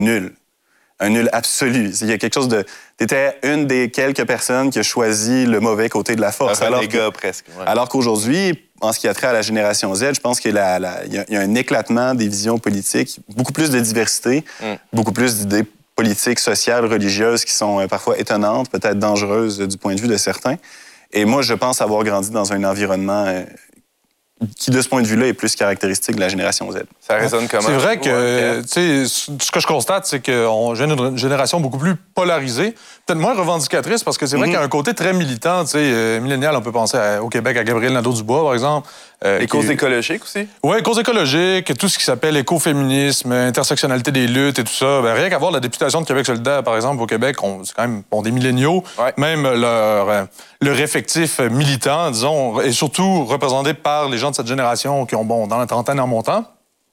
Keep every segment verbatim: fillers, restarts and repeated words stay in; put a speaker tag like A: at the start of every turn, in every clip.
A: nul. Un nul absolu. Il y a quelque chose de... T'étais une des quelques personnes qui a choisi le mauvais côté de la force.
B: Un
A: alors
B: des
A: que,
B: gars, presque. Ouais.
A: Alors qu'aujourd'hui, en ce qui a trait à la génération Z, je pense qu'il y, y, y a un éclatement des visions politiques, beaucoup plus de diversité, mm. beaucoup plus d'idées politiques, sociales, religieuses qui sont euh, parfois étonnantes, peut-être dangereuses euh, du point de vue de certains. Et moi, je pense avoir grandi dans un environnement... Euh, qui, de ce point de vue-là, est plus caractéristique de la génération Z.
B: Ça résonne comment?
C: C'est vrai que, tu sais, ce que je constate, c'est qu'on vient d'une génération beaucoup plus polarisée, peut-être moins revendicatrice, parce que c'est vrai mm-hmm. qu'il y a un côté très militant, tu sais, euh, millénial, on peut penser à, au Québec à Gabriel Nadeau-Dubois, par exemple.
B: Euh, Les causes qui... écologiques aussi?
C: Oui, causes écologiques, tout ce qui s'appelle écoféminisme, intersectionnalité des luttes et tout ça. Ben, rien qu'à voir la députation de Québec solidaire, par exemple, au Québec, c'est quand même bon, des milléniaux. Ouais. Même leur, euh, leur effectif militant, disons, est surtout représenté par les gens de cette génération qui ont, bon, dans la trentaine en montant.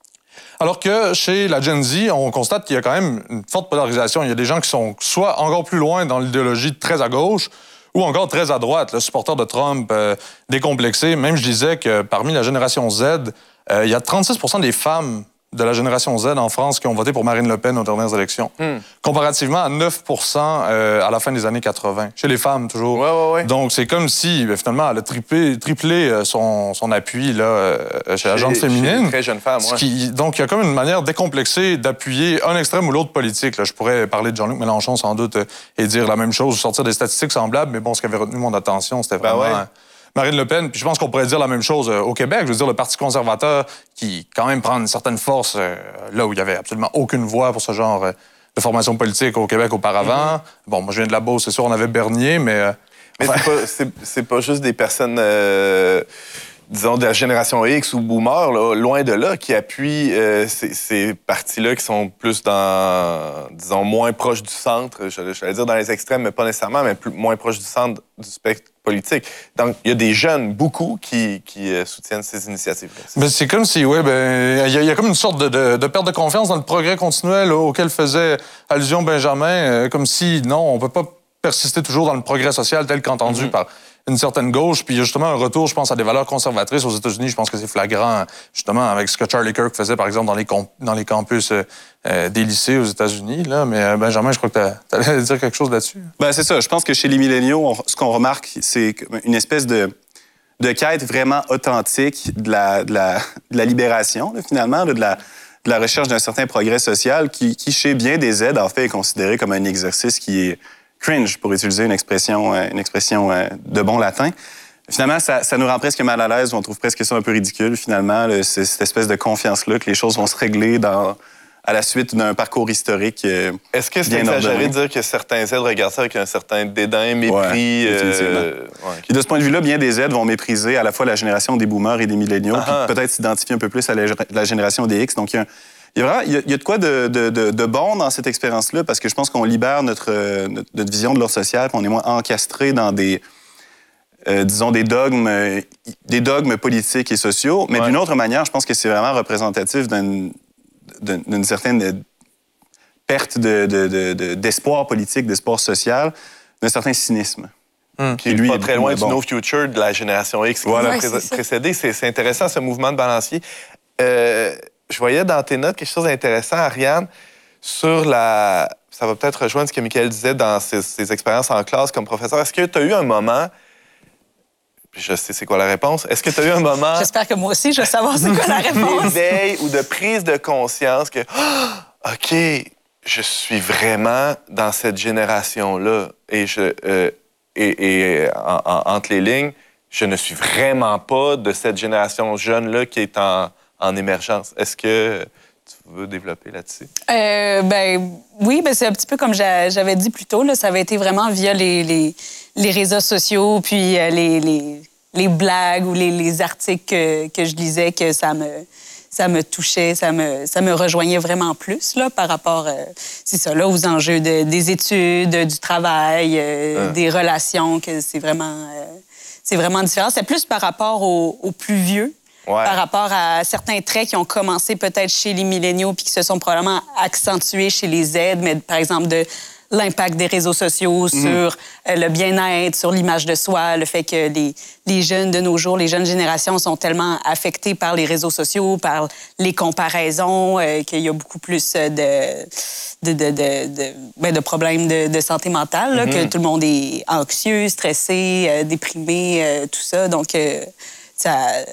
C: Alors que chez la Gen Z, on constate qu'il y a quand même une forte polarisation. Il y a des gens qui sont soit encore plus loin dans l'idéologie très à gauche, ou encore très à droite, le supporter de Trump, euh, décomplexé. Même, je disais que parmi la génération Z, euh, il y a trente-six pour cent des femmes de la génération Z en France qui ont voté pour Marine Le Pen aux dernières élections, mm. comparativement à neuf pour cent euh, à la fin des années quatre-vingt. Chez les femmes, toujours.
B: Ouais, ouais, ouais.
C: Donc, c'est comme si, ben, finalement, elle a triplé, triplé son, son appui là, euh, chez, chez la gente féminine.
B: Chez les très jeunes femmes, ouais.
C: Qui, donc, il y a comme une manière décomplexée d'appuyer un extrême ou l'autre politique. Là. Je pourrais parler de Jean-Luc Mélenchon, sans doute, euh, et dire la même chose, sortir des statistiques semblables, mais bon, ce qui avait retenu mon attention, c'était vraiment... Ben ouais. Marine Le Pen, puis je pense qu'on pourrait dire la même chose euh, au Québec. Je veux dire, le Parti conservateur qui, quand même, prend une certaine force euh, là où il n'y avait absolument aucune voix pour ce genre euh, de formation politique au Québec auparavant. Mm-hmm. Bon, moi, je viens de la Beauce, c'est sûr, on avait Bernier, mais... Euh,
B: mais enfin... c'est, pas, c'est, c'est pas juste des personnes... Euh... disons, de la génération X ou boomer, là, loin de là, qui appuient euh, ces, ces partis-là qui sont plus dans, disons, moins proches du centre, je, je vais dire dans les extrêmes, mais pas nécessairement, mais plus, moins proches du centre du spectre politique. Donc, il y a des jeunes, beaucoup, qui, qui euh, soutiennent ces initiatives-là.
C: Ben, c'est comme si, oui, ben, il y, y a comme une sorte de, de, de perte de confiance dans le progrès continuel là, auquel faisait allusion Benjamin, euh, comme si, non, on peut pas persister toujours dans le progrès social tel qu'entendu mm-hmm. par une certaine gauche, puis il y a justement un retour, je pense, à des valeurs conservatrices aux États-Unis. Je pense que c'est flagrant, justement, avec ce que Charlie Kirk faisait, par exemple, dans les, comp- dans les campus euh, des lycées aux États-Unis. Là. Mais euh, Benjamin, je crois que tu allais dire quelque chose là-dessus.
A: Ben, c'est ça. Je pense que chez les milléniaux, on, ce qu'on remarque, c'est une espèce de, de quête vraiment authentique de la, de la, de la libération, là, finalement, là, de, la, de la recherche d'un certain progrès social qui, qui, chez bien des Z, en fait, est considéré comme un exercice qui est cringe, pour utiliser une expression, une expression de bon latin. Finalement, ça, ça nous rend presque mal à l'aise, on trouve presque ça un peu ridicule, finalement, là, c'est cette espèce de confiance-là que les choses vont se régler dans, à la suite d'un parcours historique euh,
B: Est-ce que c'est exagéré de dire que certains Z regardent ça avec un certain dédain, mépris?
A: Ouais, euh... ouais. Puis de ce point de vue-là, bien des Z vont mépriser à la fois la génération des boomers et des milléniaux, uh-huh. puis peut-être s'identifier un peu plus à la, la génération des X. Donc, il y a un Il y, a vraiment, il, y a, il y a de quoi de, de, de, de bon dans cette expérience-là, parce que je pense qu'on libère notre, notre, notre vision de l'ordre social, puis on est moins encastré dans des, euh, disons, des dogmes, des dogmes politiques et sociaux. Mais ouais. d'une autre manière, je pense que c'est vraiment représentatif d'une, d'une certaine perte de, de, de, de, d'espoir politique, d'espoir social, d'un certain cynisme.
B: Hum. Qui est lui, pas très loin du bon. No Future de la génération X qui voilà. nous a pré- précédé. C'est, c'est intéressant, ce mouvement de balancier. Euh, Je voyais dans tes notes quelque chose d'intéressant, Ariane, sur la... Ça va peut-être rejoindre ce que Michael disait dans ses, ses expériences en classe comme professeur. Est-ce que tu as eu un moment... Puis je sais c'est quoi la réponse. Est-ce que tu as eu un moment...
D: J'espère que moi aussi, je vais savoir c'est quoi la réponse.
B: D'éveil ou de prise de conscience que... Oh, OK, je suis vraiment dans cette génération-là. Et, je, euh, et, et en, en, entre les lignes, je ne suis vraiment pas de cette génération jeune-là qui est en... en émergence. Est-ce que tu veux développer là-dessus?
D: Euh, ben oui, ben c'est un petit peu comme j'avais dit plus tôt, là, ça avait été vraiment via les, les, les réseaux sociaux, puis euh, les, les, les blagues ou les, les articles que, que je lisais que ça me, ça me touchait, ça me, ça me rejoignait vraiment plus là, par rapport euh, c'est ça, là, aux enjeux de, des études, du travail, euh, ah. des relations, que c'est vraiment, euh, c'est vraiment différent. C'est plus par rapport aux, aux plus vieux. Ouais. Par rapport à certains traits qui ont commencé peut-être chez les milléniaux puis qui se sont probablement accentués chez les Z, mais par exemple de, l'impact des réseaux sociaux mm-hmm. sur euh, le bien-être, sur l'image de soi, le fait que les, les jeunes de nos jours, les jeunes générations sont tellement affectées par les réseaux sociaux, par les comparaisons, euh, qu'il y a beaucoup plus de, de, de, de, de, ben, de problèmes de, de santé mentale, là, mm-hmm. que tout le monde est anxieux, stressé, euh, déprimé, euh, tout ça. Donc, euh, ça...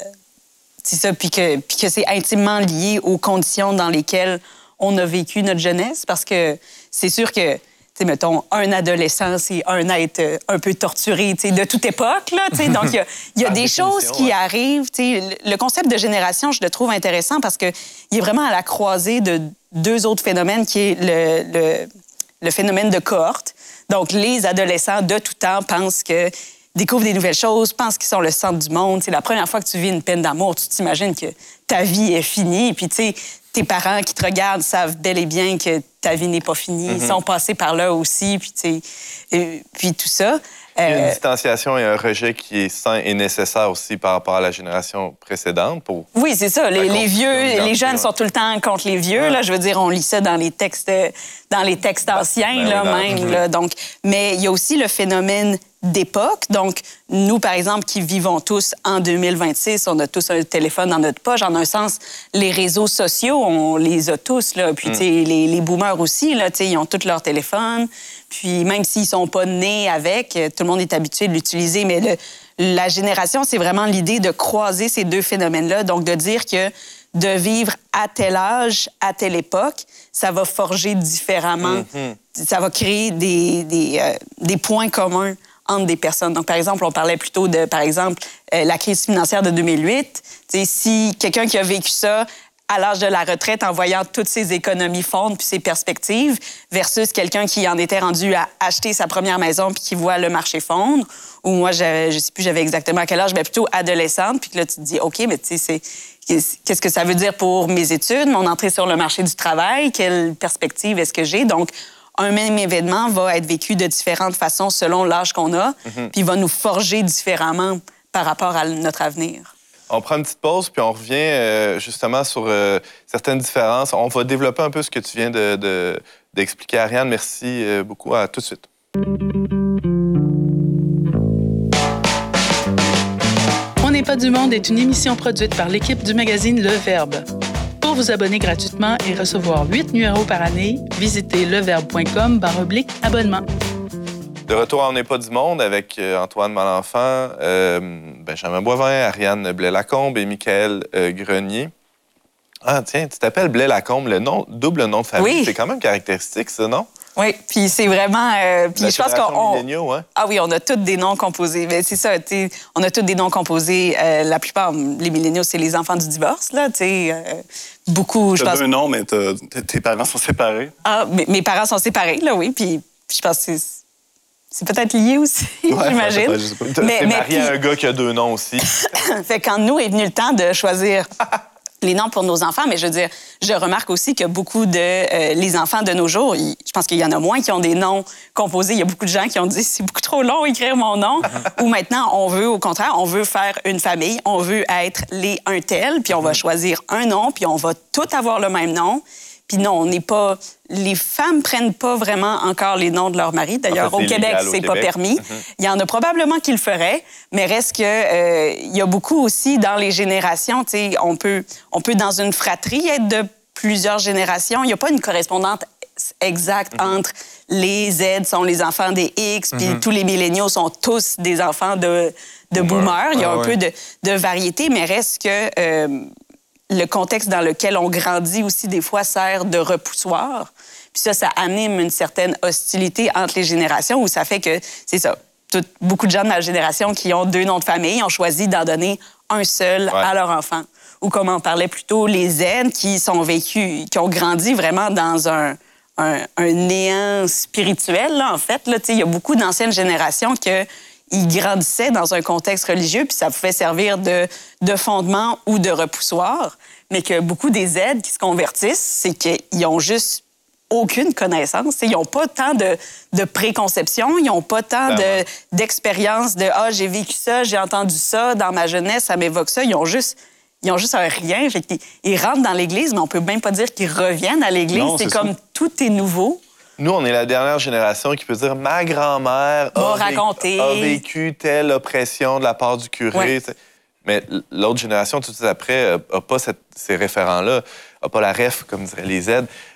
D: C'est ça, puis que, puis que c'est intimement lié aux conditions dans lesquelles on a vécu notre jeunesse, parce que c'est sûr que, tu sais, mettons, un adolescent, c'est un être un peu torturé, tu sais, de toute époque, là, tu sais. Donc, il y a, il y a des choses qui ouais. arrivent, tu sais. Le concept de génération, je le trouve intéressant parce qu'il est vraiment à la croisée de deux autres phénomènes, qui est le, le, le phénomène de cohorte. Donc, les adolescents de tout temps pensent que découvrent des nouvelles choses, pensent qu'ils sont le centre du monde. C'est la première fois que tu vis une peine d'amour, tu t'imagines que ta vie est finie. Puis, tu sais, tes parents qui te regardent savent bel et bien que ta vie n'est pas finie. Mm-hmm. Ils sont passés par là aussi, puis, tu sais, et, puis tout ça.
B: Il y a une distanciation et un rejet qui est sain et nécessaire aussi par rapport à la génération précédente. Pour
D: oui, c'est ça. Les, les vieux, les jeunes sont tout le temps contre les vieux. Ouais. Là, je veux dire, on lit ça dans les textes, dans les textes anciens, ben, là, oui, même. Là, donc, mais il y a aussi le phénomène d'époque. Donc, nous, par exemple, qui vivons tous en deux mille vingt-six, on a tous un téléphone dans notre poche. En un sens, les réseaux sociaux, on les a tous, là. Puis, mm. tu sais, les, les boomers aussi, là, tu sais, ils ont tous leur téléphone. Puis, même s'ils sont pas nés avec, tout le monde est habitué de l'utiliser. Mais le, la génération, c'est vraiment l'idée de croiser ces deux phénomènes-là. Donc, de dire que de vivre à tel âge, à telle époque, ça va forger différemment. Mm-hmm. Ça va créer des, des, euh, des points communs entre des personnes. Donc, par exemple, on parlait plutôt de, par exemple, euh, la crise financière de deux mille huit. T'sais, si quelqu'un qui a vécu ça à l'âge de la retraite en voyant toutes ses économies fondre puis ses perspectives versus quelqu'un qui en était rendu à acheter sa première maison puis qui voit le marché fondre, ou moi, je ne sais plus j'avais exactement à quel âge, mais plutôt adolescente, puis que là, tu te dis, OK, mais tu sais, c'est... Qu'est-ce que ça veut dire pour mes études, mon entrée sur le marché du travail? Quelle perspective est-ce que j'ai? Donc, un même événement va être vécu de différentes façons selon l'âge qu'on a, mm-hmm. puis va nous forger différemment par rapport à notre avenir.
B: On prend une petite pause, puis on revient euh, justement sur euh, certaines différences. On va développer un peu ce que tu viens de, de, d'expliquer, Ariane. Merci euh, beaucoup. À tout de suite.
E: On n'est pas du monde est une émission produite par l'équipe du magazine Le Verbe. Pour vous abonner gratuitement et recevoir huit numéros par année, visitez leverbe point com barre oblique abonnement.
B: De retour à On n'est pas du monde avec euh, Antoine Malenfant, euh, Benjamin Boivin, Ariane Blais-Lacombe et Michael euh, Grenier. Ah, tiens, tu t'appelles Blais-Lacombe, le nom, double nom de famille. Oui. C'est quand même caractéristique, ça, non?
D: Oui, puis c'est vraiment... Euh, puis je pense qu'on...
B: Hein?
D: Ah oui, on a tous des noms composés. Mais c'est ça, tu sais, on a tous des noms composés. Euh, la plupart, les milléniaux, c'est les enfants du divorce, là, tu sais. Euh, beaucoup, je pense...
A: T'as deux noms, mais tes parents sont séparés.
D: Ah, mes, mes parents sont séparés, là, oui, puis je pense que c'est... C'est peut-être lié aussi, ouais, j'imagine.
B: Je sais pas. Mais, t'es marié à un gars qui a deux noms aussi.
D: Fait quand nous est venu le temps de choisir les noms pour nos enfants, mais je veux dire, je remarque aussi que beaucoup de euh, les enfants de nos jours, ils, je pense qu'il y en a moins qui ont des noms composés. Il y a beaucoup de gens qui ont dit c'est beaucoup trop long écrire mon nom. Ou maintenant, on veut, au contraire, on veut faire une famille, on veut être les un tel, puis on va choisir un nom, puis on va tous avoir le même nom. Puis non, on n'est pas... Les femmes prennent pas vraiment encore les noms de leur mari. D'ailleurs, en fait, au Québec, c'est pas permis. Mm-hmm. Il y en a probablement qui le feraient, mais reste que euh, il y a beaucoup aussi dans les générations. Tu sais, on peut, on peut dans une fratrie être de plusieurs générations. Il n'y a pas une correspondante exacte mm-hmm. entre les Z sont les enfants des X, puis mm-hmm. tous les milléniaux sont tous des enfants de, de boomers. Il y a ah, un ouais. peu de, de variété, mais reste que... Euh, le contexte dans lequel on grandit aussi, des fois, sert de repoussoir. Puis ça, ça anime une certaine hostilité entre les générations où ça fait que, c'est ça, tout, beaucoup de gens de ma génération qui ont deux noms de famille ont choisi d'en donner un seul ouais. à leur enfant. Ou comme on parlait plus tôt, les Z qui sont vécus, qui ont grandi vraiment dans un, un, un néant spirituel, là, en fait. Là, il y a beaucoup d'anciennes générations que... Ils grandissaient dans un contexte religieux, puis ça pouvait servir de, de fondement ou de repoussoir, mais que beaucoup des Z qui se convertissent, c'est qu'ils n'ont juste aucune connaissance. Ils n'ont pas tant de, de préconception, ils n'ont pas tant de, d'expérience de « Ah, j'ai vécu ça, j'ai entendu ça, dans ma jeunesse, ça m'évoque ça ». Ils ont juste... Ils ont juste un rien. Fait qu'ils, ils rentrent dans l'Église, mais on peut même pas dire qu'ils reviennent à l'Église. Non, c'est, c'est comme ça. Tout est nouveau
B: Nous, on est la dernière génération qui peut dire « ma grand-mère a,
D: raconter.
B: a vécu telle oppression de la part du curé ouais. ». Mais l'autre génération, tout de suite après, n'a pas cette, ces référents-là, n'a pas la ref, comme diraient les Z.